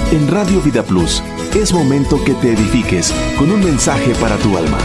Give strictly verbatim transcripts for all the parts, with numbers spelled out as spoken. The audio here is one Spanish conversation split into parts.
En Radio Vida Plus, es momento que te edifiques con un mensaje para tu alma.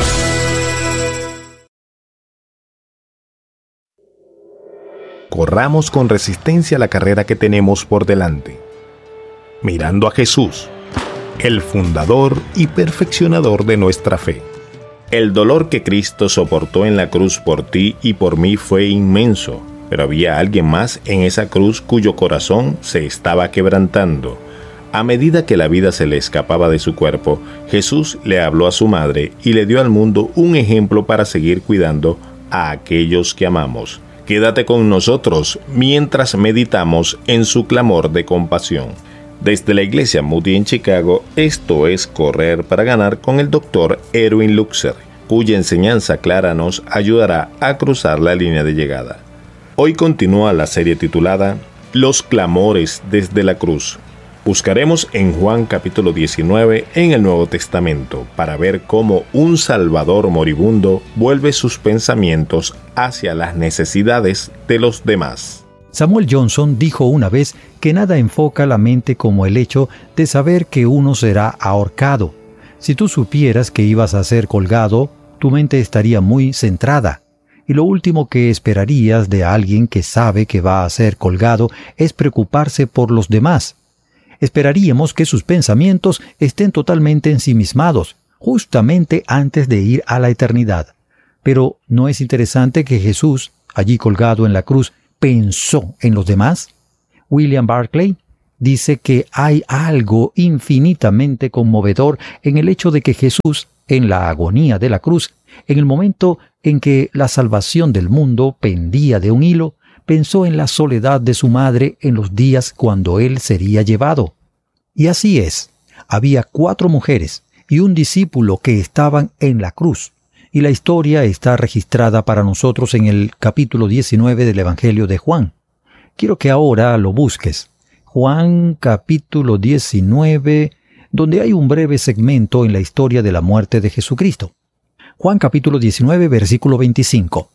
Corramos con resistencia la carrera que tenemos por delante, mirando a Jesús, el fundador y perfeccionador de nuestra fe. El dolor que Cristo soportó en la cruz por ti y por mí fue inmenso, pero había alguien más en esa cruz cuyo corazón se estaba quebrantando. A medida que la vida se le escapaba de su cuerpo, Jesús le habló a su madre y le dio al mundo un ejemplo para seguir cuidando a aquellos que amamos. Quédate con nosotros mientras meditamos en su clamor de compasión. Desde la iglesia Moody en Chicago, esto es Correr para Ganar con el doctor Erwin Luxer, cuya enseñanza clara nos ayudará a cruzar la línea de llegada. Hoy continúa la serie titulada Los clamores desde la cruz. Buscaremos en Juan capítulo diecinueve en el Nuevo Testamento para ver cómo un Salvador moribundo vuelve sus pensamientos hacia las necesidades de los demás. Samuel Johnson dijo una vez que nada enfoca la mente como el hecho de saber que uno será ahorcado. Si tú supieras que ibas a ser colgado, tu mente estaría muy centrada. Y lo último que esperarías de alguien que sabe que va a ser colgado es preocuparse por los demás. Esperaríamos que sus pensamientos estén totalmente ensimismados, justamente antes de ir a la eternidad. Pero ¿no es interesante que Jesús, allí colgado en la cruz, pensó en los demás? William Barclay dice que hay algo infinitamente conmovedor en el hecho de que Jesús, en la agonía de la cruz, en el momento en que la salvación del mundo pendía de un hilo, pensó en la soledad de su madre en los días cuando él sería llevado. Y así es, había cuatro mujeres y un discípulo que estaban en la cruz, y la historia está registrada para nosotros en el capítulo diecinueve del Evangelio de Juan. Quiero que ahora lo busques. Juan capítulo diecinueve, donde hay un breve segmento en la historia de la muerte de Jesucristo. Juan capítulo diecinueve, versículo veinticinco.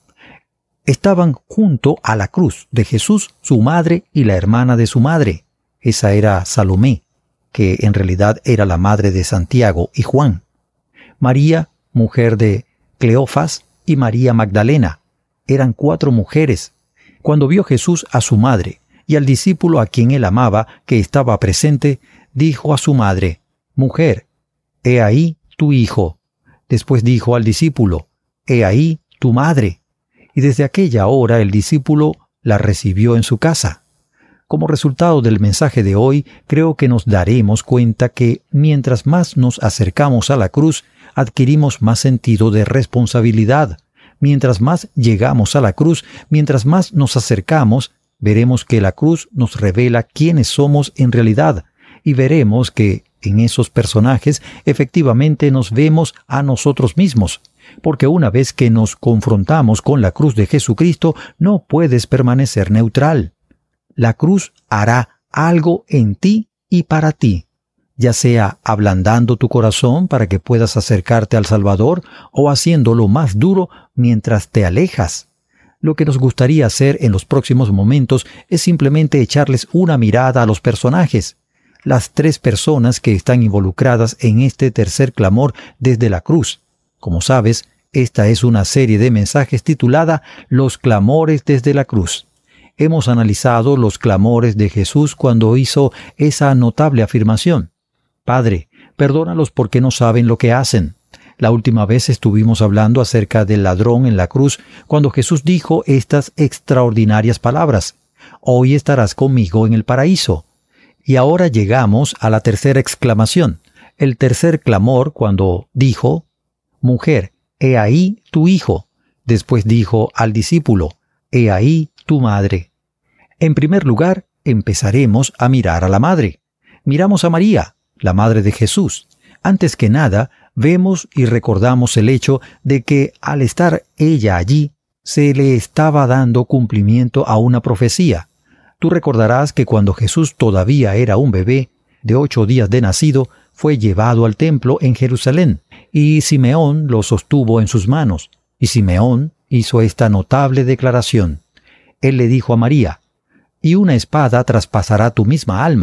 Estaban junto a la cruz de Jesús su madre y la hermana de su madre. Esa era Salomé, que en realidad era la madre de Santiago y Juan. María, mujer de Cleofas, y María Magdalena. Eran cuatro mujeres. Cuando vio Jesús a su madre y al discípulo a quien él amaba, que estaba presente, dijo a su madre: «Mujer, he ahí tu hijo». Después dijo al discípulo: «He ahí tu madre». Y desde aquella hora el discípulo la recibió en su casa. Como resultado del mensaje de hoy, creo que nos daremos cuenta que mientras más nos acercamos a la cruz, adquirimos más sentido de responsabilidad. Mientras más llegamos a la cruz, mientras más nos acercamos, veremos que la cruz nos revela quiénes somos en realidad, y veremos que en esos personajes efectivamente nos vemos a nosotros mismos. Porque una vez que nos confrontamos con la cruz de Jesucristo, no puedes permanecer neutral. La cruz hará algo en ti y para ti, ya sea ablandando tu corazón para que puedas acercarte al Salvador o haciéndolo más duro mientras te alejas. Lo que nos gustaría hacer en los próximos momentos es simplemente echarles una mirada a los personajes, las tres personas que están involucradas en este tercer clamor desde la cruz. Como sabes, esta es una serie de mensajes titulada Los clamores desde la cruz. Hemos analizado los clamores de Jesús cuando hizo esa notable afirmación: «Padre, perdónalos porque no saben lo que hacen». La última vez estuvimos hablando acerca del ladrón en la cruz cuando Jesús dijo estas extraordinarias palabras: «Hoy estarás conmigo en el paraíso». Y ahora llegamos a la tercera exclamación, el tercer clamor, cuando dijo: «Mujer, he ahí tu hijo». Después dijo al discípulo: «He ahí tu madre». En primer lugar, empezaremos a mirar a la madre. Miramos a María, la madre de Jesús. Antes que nada, vemos y recordamos el hecho de que al estar ella allí, se le estaba dando cumplimiento a una profecía. Tú recordarás que cuando Jesús todavía era un bebé, de ocho días de nacido, fue llevado al templo en Jerusalén, y Simeón lo sostuvo en sus manos. Y Simeón hizo esta notable declaración. Él le dijo a María: «Y una espada traspasará tu misma alma,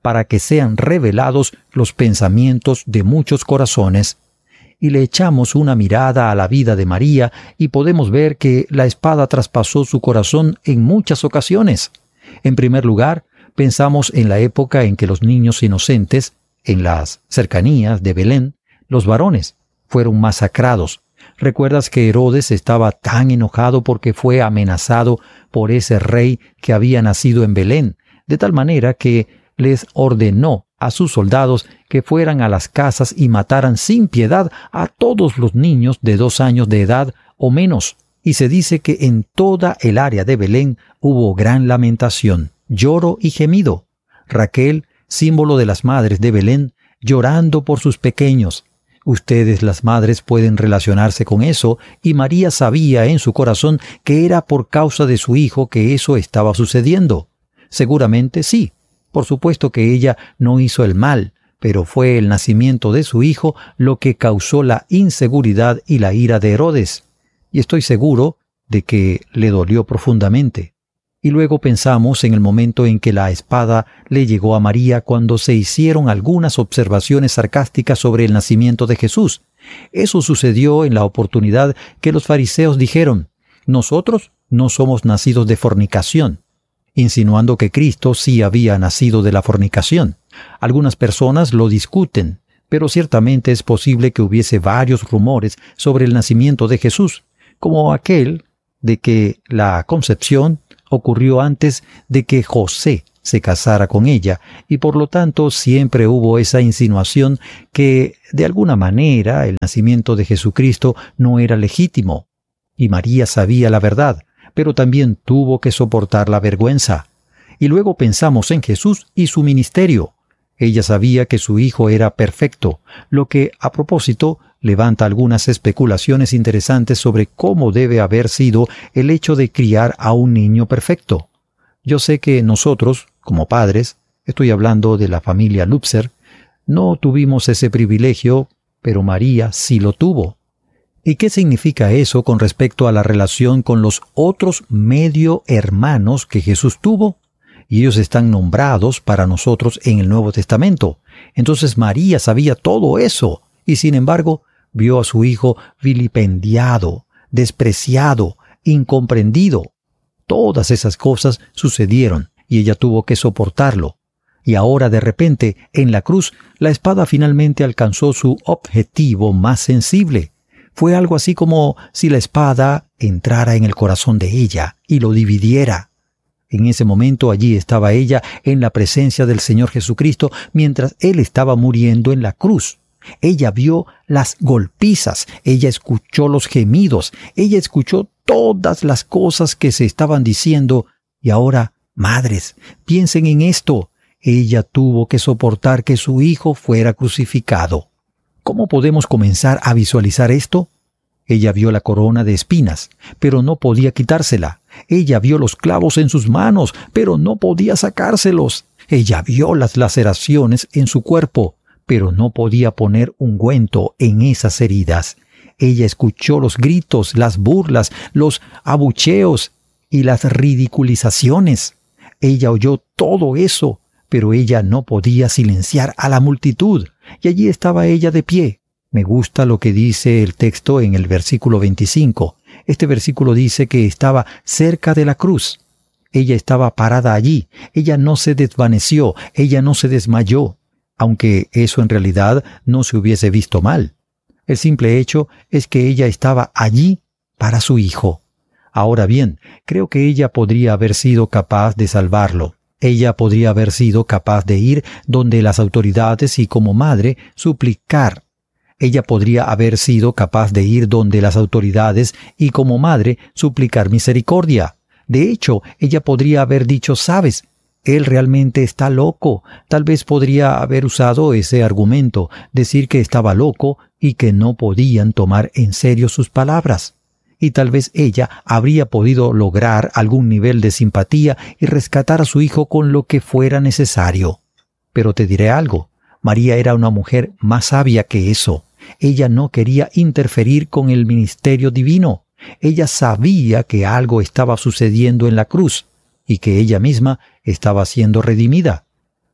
para que sean revelados los pensamientos de muchos corazones. Y le echamos una mirada a la vida de María y podemos ver que la espada traspasó su corazón en muchas ocasiones. En primer lugar, pensamos en la época en que los niños inocentes, en las cercanías de Belén, los varones, fueron masacrados. ¿Recuerdas que Herodes estaba tan enojado porque fue amenazado por ese rey que había nacido en Belén, de tal manera que les ordenó a sus soldados que fueran a las casas y mataran sin piedad a todos los niños de dos años de edad o menos? Y se dice que en toda el área de Belén hubo gran lamentación, lloro y gemido. Raquel, símbolo de las madres de Belén, llorando por sus pequeños. Ustedes, las madres, pueden relacionarse con eso, y María sabía en su corazón que era por causa de su hijo que eso estaba sucediendo. Seguramente sí. Por supuesto que ella no hizo el mal, pero fue el nacimiento de su hijo lo que causó la inseguridad y la ira de Herodes. Y estoy seguro de que le dolió profundamente. Y luego pensamos en el momento en que la espada le llegó a María cuando se hicieron algunas observaciones sarcásticas sobre el nacimiento de Jesús. Eso sucedió en la oportunidad que los fariseos dijeron: «Nosotros no somos nacidos de fornicación», insinuando que Cristo sí había nacido de la fornicación. Algunas personas lo discuten, pero ciertamente es posible que hubiese varios rumores sobre el nacimiento de Jesús, como aquel de que la concepción ocurrió antes de que José se casara con ella, y por lo tanto siempre hubo esa insinuación que de alguna manera el nacimiento de Jesucristo no era legítimo. Y María sabía la verdad, pero también tuvo que soportar la vergüenza. Y luego pensamos en Jesús y su ministerio. Ella sabía que su hijo era perfecto, lo que, a propósito, levanta algunas especulaciones interesantes sobre cómo debe haber sido el hecho de criar a un niño perfecto. Yo sé que nosotros, como padres, estoy hablando de la familia Lupser, no tuvimos ese privilegio, pero María sí lo tuvo. ¿Y qué significa eso con respecto a la relación con los otros medio hermanos que Jesús tuvo? Y ellos están nombrados para nosotros en el Nuevo Testamento. Entonces María sabía todo eso, y sin embargo vio a su hijo vilipendiado, despreciado, incomprendido. Todas esas cosas sucedieron, y ella tuvo que soportarlo. Y ahora de repente, en la cruz, la espada finalmente alcanzó su objetivo más sensible. Fue algo así como si la espada entrara en el corazón de ella y lo dividiera. En ese momento allí estaba ella en la presencia del Señor Jesucristo mientras Él estaba muriendo en la cruz. Ella vio las golpizas, ella escuchó los gemidos, ella escuchó todas las cosas que se estaban diciendo. Y ahora, madres, piensen en esto. Ella tuvo que soportar que su hijo fuera crucificado. ¿Cómo podemos comenzar a visualizar esto? Ella vio la corona de espinas, pero no podía quitársela. Ella vio los clavos en sus manos, pero no podía sacárselos. Ella vio las laceraciones en su cuerpo, pero no podía poner ungüento en esas heridas. Ella escuchó los gritos, las burlas, los abucheos y las ridiculizaciones. Ella oyó todo eso, pero ella no podía silenciar a la multitud, y allí estaba ella de pie. Me gusta lo que dice el texto en el versículo veinticinco. Este versículo dice que estaba cerca de la cruz. Ella estaba parada allí. Ella no se desvaneció, ella no se desmayó, aunque eso en realidad no se hubiese visto mal. El simple hecho es que ella estaba allí para su hijo. Ahora bien, creo que ella podría haber sido capaz de salvarlo. Ella podría haber sido capaz de ir donde las autoridades y como madre suplicar. Ella podría haber sido capaz de ir donde las autoridades y como madre suplicar misericordia. De hecho, ella podría haber dicho, ¿sabes? Él realmente está loco. Tal vez podría haber usado ese argumento, decir que estaba loco y que no podían tomar en serio sus palabras. Y tal vez ella habría podido lograr algún nivel de simpatía y rescatar a su hijo con lo que fuera necesario. Pero te diré algo, María era una mujer más sabia que eso. Ella no quería interferir con el ministerio divino. Ella sabía que algo estaba sucediendo en la cruz y que ella misma estaba siendo redimida.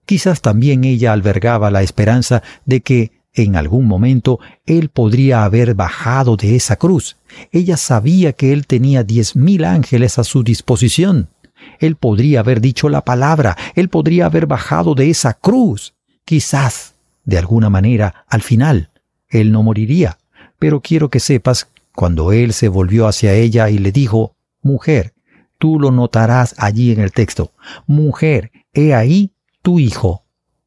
Quizás también ella albergaba la esperanza de que, en algún momento, él podría haber bajado de esa cruz. Ella sabía que él tenía diez mil ángeles a su disposición. Él podría haber dicho la palabra, él podría haber bajado de esa cruz. Quizás, de alguna manera, al final, él no moriría. Pero quiero que sepas, cuando él se volvió hacia ella y le dijo, «Mujer», tú lo notarás allí en el texto, «Mujer, he ahí tu hijo».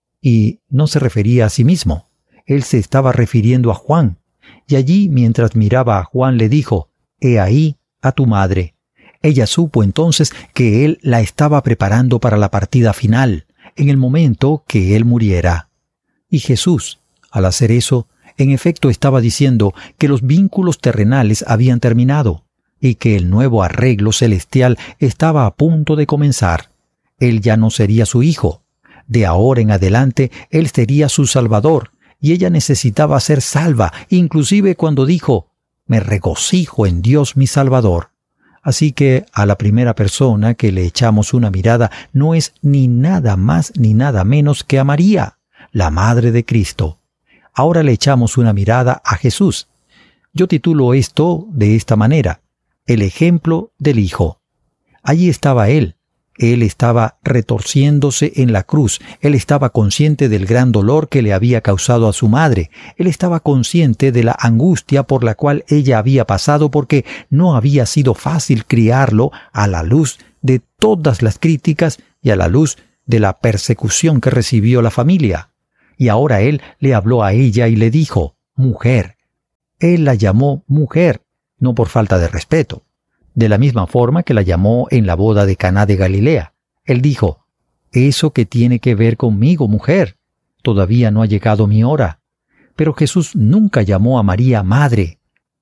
Y no se refería a sí mismo. Él se estaba refiriendo a Juan. Y allí, mientras miraba a Juan, le dijo, «He ahí a tu madre». Ella supo entonces que él la estaba preparando para la partida final, en el momento que él muriera. Y Jesús, al hacer eso, en efecto estaba diciendo que los vínculos terrenales habían terminado y que el nuevo arreglo celestial estaba a punto de comenzar. Él ya no sería su hijo. De ahora en adelante, él sería su Salvador, y ella necesitaba ser salva, inclusive cuando dijo, «Me regocijo en Dios mi Salvador». Así que a la primera persona que le echamos una mirada no es ni nada más ni nada menos que a María, la Madre de Cristo. Ahora le echamos una mirada a Jesús. Yo titulo esto de esta manera, el ejemplo del Hijo. Allí estaba Él. Él estaba retorciéndose en la cruz. Él estaba consciente del gran dolor que le había causado a su madre. Él estaba consciente de la angustia por la cual ella había pasado porque no había sido fácil criarlo a la luz de todas las críticas y a la luz de la persecución que recibió la familia. Y ahora él le habló a ella y le dijo, «Mujer». Él la llamó mujer, no por falta de respeto. De la misma forma que la llamó en la boda de Caná de Galilea. Él dijo, «¿Eso qué tiene que ver conmigo, mujer? Todavía no ha llegado mi hora». Pero Jesús nunca llamó a María madre.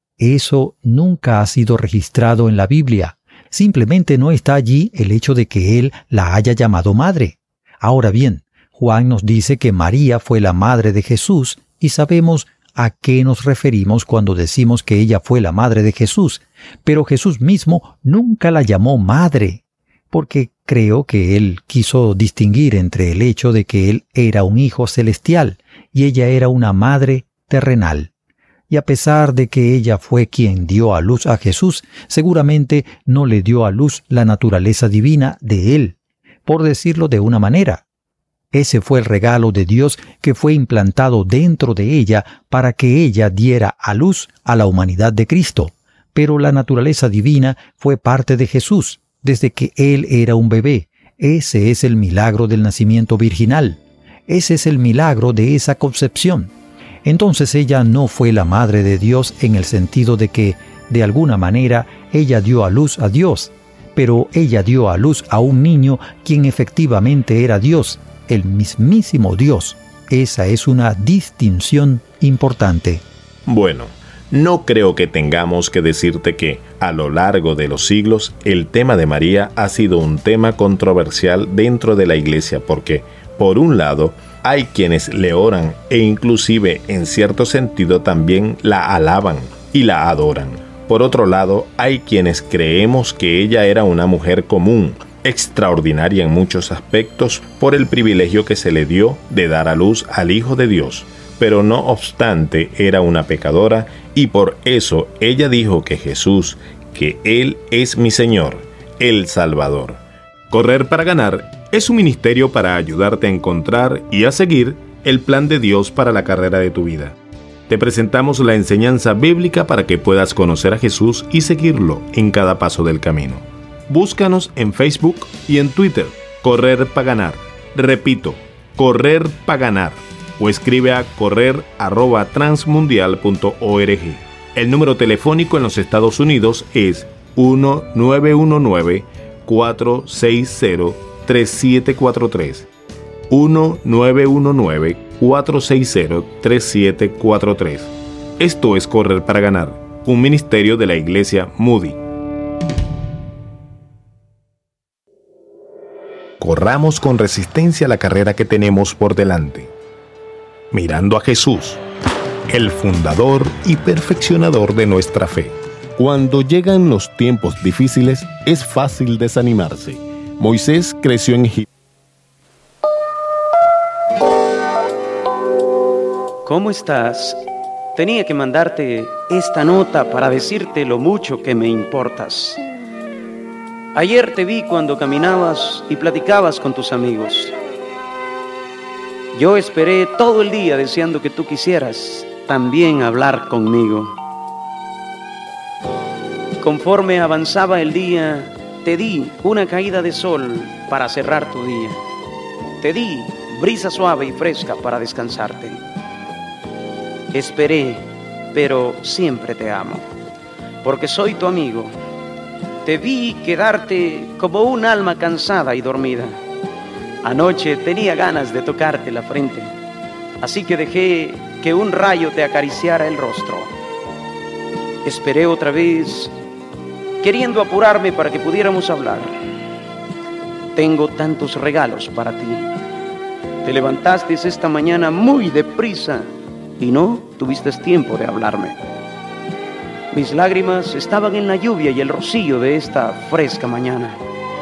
Eso nunca ha sido registrado en la Biblia. Simplemente no está allí el hecho de que Él la haya llamado madre. Ahora bien, Juan nos dice que María fue la madre de Jesús y sabemos a qué nos referimos cuando decimos que ella fue la madre de Jesús, pero Jesús mismo nunca la llamó madre, porque creo que él quiso distinguir entre el hecho de que él era un hijo celestial y ella era una madre terrenal. Y a pesar de que ella fue quien dio a luz a Jesús, seguramente no le dio a luz la naturaleza divina de él, por decirlo de una manera. Ese fue el regalo de Dios que fue implantado dentro de ella para que ella diera a luz a la humanidad de Cristo. Pero la naturaleza divina fue parte de Jesús desde que Él era un bebé. Ese es el milagro del nacimiento virginal. Ese es el milagro de esa concepción. Entonces ella no fue la madre de Dios en el sentido de que, de alguna manera, ella dio a luz a Dios. Pero ella dio a luz a un niño quien efectivamente era Dios, el mismísimo Dios. Esa es una distinción importante. Bueno, no creo que tengamos que decirte que, a lo largo de los siglos, el tema de María ha sido un tema controversial dentro de la Iglesia porque, por un lado, hay quienes le oran e inclusive, en cierto sentido, también la alaban y la adoran. Por otro lado, hay quienes creemos que ella era una mujer común, extraordinaria en muchos aspectos por el privilegio que se le dio de dar a luz al Hijo de Dios, pero no obstante era una pecadora y por eso ella dijo que Jesús, que Él es mi Señor, el Salvador. Correr para ganar es un ministerio para ayudarte a encontrar y a seguir el plan de Dios para la carrera de tu vida. Te presentamos la enseñanza bíblica para que puedas conocer a Jesús y seguirlo en cada paso del camino. Búscanos en Facebook y en Twitter, Correr para Ganar. Repito, Correr para Ganar. O escribe a correr arroba transmundial punto org. El número telefónico en los Estados Unidos es uno nueve uno nueve, cuatro seis cero, tres siete cuatro tres. uno nueve uno nueve, cuatro seis cero, tres siete cuatro tres. Esto es Correr para Ganar, un ministerio de la Iglesia Moody. Corramos con resistencia la carrera que tenemos por delante, mirando a Jesús, el fundador y perfeccionador de nuestra fe. Cuando llegan los tiempos difíciles, es fácil desanimarse. Moisés creció en Egipto. ¿Cómo estás? Tenía que mandarte esta nota para decirte lo mucho que me importas. Ayer te vi cuando caminabas y platicabas con tus amigos. Yo esperé todo el día deseando que tú quisieras también hablar conmigo. Conforme avanzaba el día, te di una caída de sol para cerrar tu día. Te di brisa suave y fresca para descansarte. Esperé, pero siempre te amo, porque soy tu amigo. Te vi quedarte como un alma cansada y dormida. Anoche tenía ganas de tocarte la frente, así que dejé que un rayo te acariciara el rostro. Esperé otra vez, queriendo apurarme para que pudiéramos hablar. Tengo tantos regalos para ti. Te levantaste esta mañana muy deprisa y no tuviste tiempo de hablarme. Mis lágrimas estaban en la lluvia y el rocío de esta fresca mañana.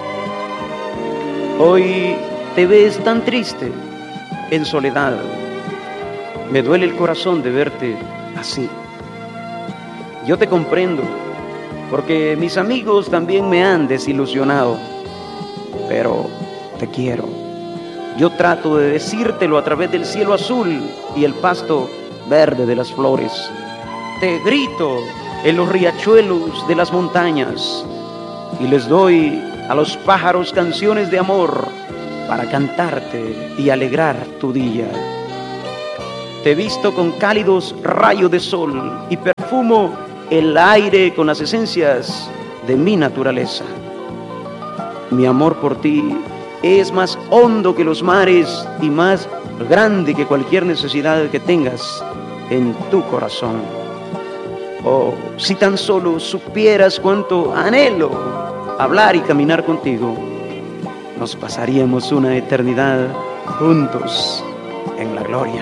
Hoy te ves tan triste, en soledad. Me duele el corazón de verte así. Yo te comprendo, porque mis amigos también me han desilusionado. Pero te quiero. Yo trato de decírtelo a través del cielo azul y el pasto verde de las flores. Te grito en los riachuelos de las montañas y les doy a los pájaros canciones de amor para cantarte y alegrar tu día. Te visto con cálidos rayos de sol y perfumo el aire con las esencias de mi naturaleza. Mi amor por ti es más hondo que los mares y más grande que cualquier necesidad que tengas en tu corazón. Oh, si tan solo supieras cuánto anhelo hablar y caminar contigo, nos pasaríamos una eternidad juntos en la gloria.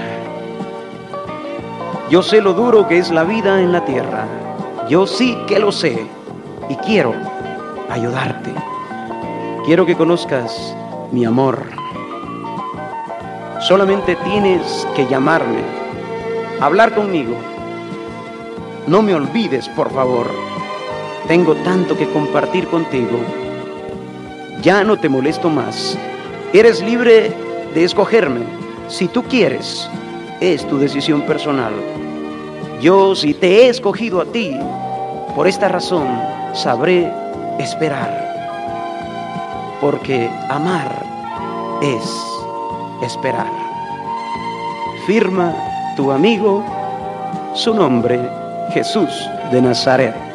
Yo sé lo duro que es la vida en la tierra. Yo sí que lo sé y quiero ayudarte. Quiero que conozcas mi amor. Solamente tienes que llamarme, hablar conmigo. No me olvides, por favor. Tengo tanto que compartir contigo. Ya no te molesto más. Eres libre de escogerme. Si tú quieres, es tu decisión personal. Yo, si te he escogido a ti, por esta razón sabré esperar. Porque amar es esperar. Firma tu amigo, su nombre, Jesús de Nazaret.